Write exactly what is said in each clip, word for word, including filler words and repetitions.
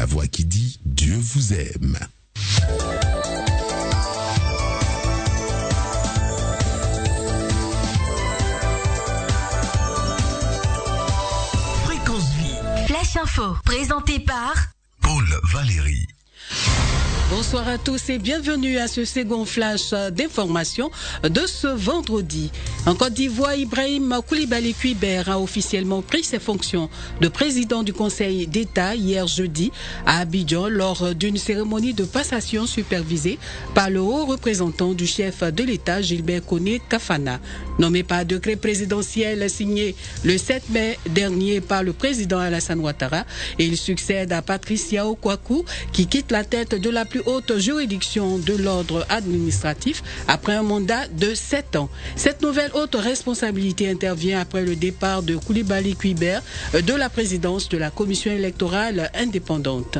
la voix qui dit Dieu vous aime. Fréquence Vie. Flash Info, présenté par Paul Valéry. Bonsoir à tous et bienvenue à ce second flash d'information de ce vendredi. En Côte d'Ivoire, Ibrahim Koulibaly Kuiber a officiellement pris ses fonctions de président du Conseil d'État hier jeudi à Abidjan lors d'une cérémonie de passation supervisée par le haut représentant du chef de l'État Gilbert Koné Kafana. Nommé par décret présidentiel signé le sept mai dernier par le président Alassane Ouattara, il succède à Patricia Okwaku qui quitte la tête de la plus haute juridiction de l'ordre administratif après un mandat de sept ans. Cette nouvelle haute responsabilité intervient après le départ de Koulibaly Kuiber de la présidence de la commission électorale indépendante.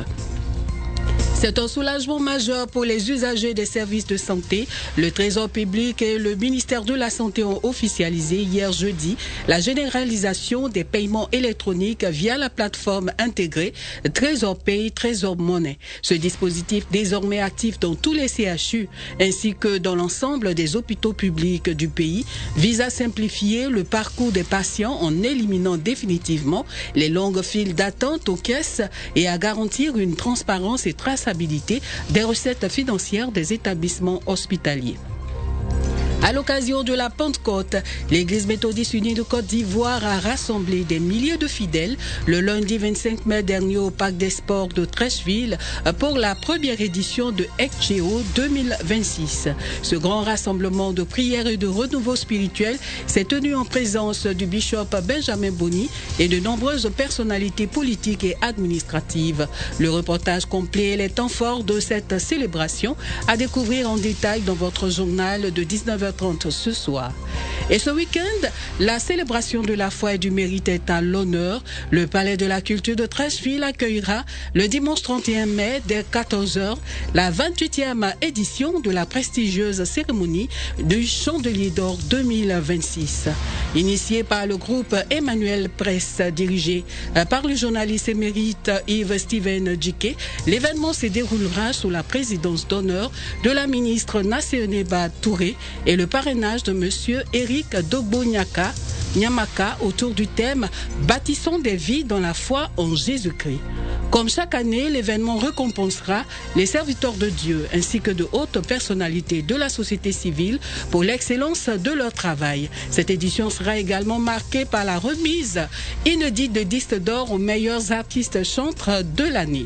C'est un soulagement majeur pour les usagers des services de santé. Le Trésor public et le ministère de la Santé ont officialisé hier jeudi la généralisation des paiements électroniques via la plateforme intégrée Trésor Pay, Trésor Monnaie. Ce dispositif désormais actif dans tous les C H U ainsi que dans l'ensemble des hôpitaux publics du pays vise à simplifier le parcours des patients en éliminant définitivement les longues files d'attente aux caisses et à garantir une transparence et traçabilité des recettes financières des établissements hospitaliers. À l'occasion de la Pentecôte, l'Église méthodiste unie de Côte d'Ivoire a rassemblé des milliers de fidèles le lundi vingt-cinq mai dernier au Parc des Sports de Treichville pour la première édition de Ecgeo deux mille vingt-six. Ce grand rassemblement de prière et de renouveau spirituel s'est tenu en présence du bishop Benjamin Boni et de nombreuses personnalités politiques et administratives. Le reportage complet et les temps forts de cette célébration à découvrir en détail dans votre journal de dix-neuf heures trente ce soir. Et ce week-end, la célébration de la foi et du mérite est à l'honneur. Le Palais de la Culture de Treichville accueillera le dimanche trente et un mai dès quatorze heures la vingt-huitième édition de la prestigieuse cérémonie du Chandelier d'Or deux mille vingt-six. Initié par le groupe Emmanuel Presse, dirigé par le journaliste émérite Yves Steven Djike, l'événement se déroulera sous la présidence d'honneur de la ministre Nasséoneba Touré et le parrainage de monsieur Éric Dogbonyaka Nyamaka autour du thème « Bâtissons des vies dans la foi en Jésus-Christ ». Comme chaque année, l'événement récompensera les serviteurs de Dieu ainsi que de hautes personnalités de la société civile pour l'excellence de leur travail. Cette édition sera également marquée par la remise inédite de disques d'or aux meilleurs artistes chantres de l'année.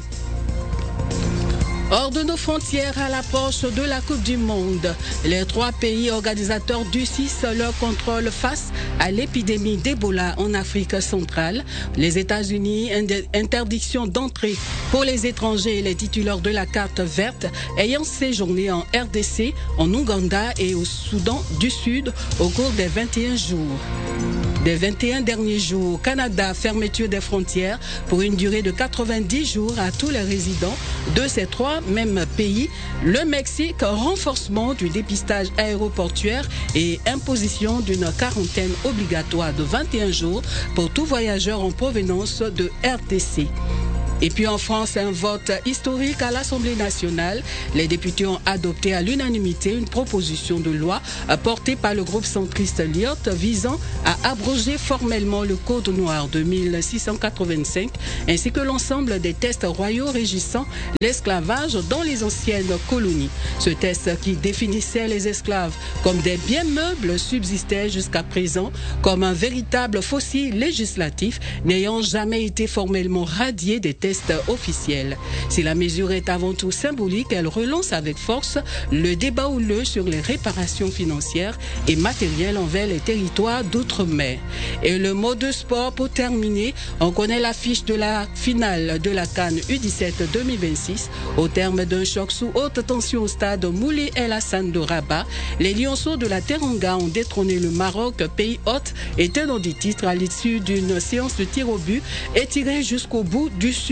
Hors de nos frontières, à l'approche de la Coupe du Monde, les trois pays organisateurs durcissent leur contrôle face à l'épidémie d'Ebola en Afrique centrale. Les États-Unis, interdiction d'entrée pour les étrangers et les titulaires de la carte verte ayant séjourné en R D C, en Ouganda et au Soudan du Sud au cours des vingt et un jours. Des vingt et un derniers jours, au Canada, fermeture des frontières pour une durée de quatre-vingt-dix jours à tous les résidents de ces trois mêmes pays. Le Mexique, renforcement du dépistage aéroportuaire et imposition d'une quarantaine obligatoire de vingt et un jours pour tout voyageur en provenance de R D C. Et puis en France, un vote historique à l'Assemblée nationale. Les députés ont adopté à l'unanimité une proposition de loi portée par le groupe centriste L I O T visant à abroger formellement le Code noir de mille six cent quatre-vingt-cinq ainsi que l'ensemble des tests royaux régissant l'esclavage dans les anciennes colonies. Ce test qui définissait les esclaves comme des biens meubles subsistait jusqu'à présent comme un véritable fossile législatif n'ayant jamais été formellement radié des tests officiels. Si la mesure est avant tout symbolique, elle relance avec force le débat houleux sur les réparations financières et matérielles envers les territoires d'outre-mer. Et le mot de sport pour terminer, on connaît l'affiche de la finale de la CAN U dix-sept deux mille vingt-six. Au terme d'un choc sous haute tension au stade Moulay El Hassan de Rabat, les Lionceaux de la Teranga ont détrôné le Maroc, pays hôte et tenant du titre à l'issue d'une séance de tir au but étirée jusqu'au bout du suspense.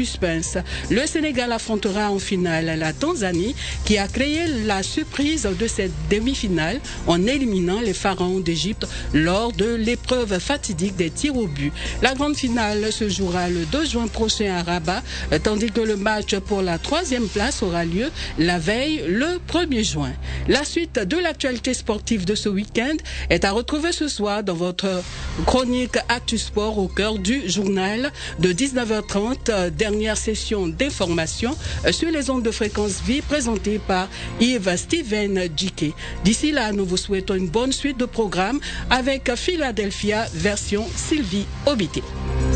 suspense. Le Sénégal affrontera en finale la Tanzanie qui a créé la surprise de cette demi-finale en éliminant les pharaons d'Égypte lors de l'épreuve fatidique des tirs au but. La grande finale se jouera le deux juin prochain à Rabat, tandis que le match pour la troisième place aura lieu la veille le premier juin. La suite de l'actualité sportive de ce week-end est à retrouver ce soir dans votre chronique Actu Sport au cœur du journal de dix-neuf heures trente, dernière session d'information sur les ondes de fréquence vie présentée par Yves Steven Djike. D'ici là, nous vous souhaitons une bonne suite de programmes avec Philadelphia version Sylvie Obité.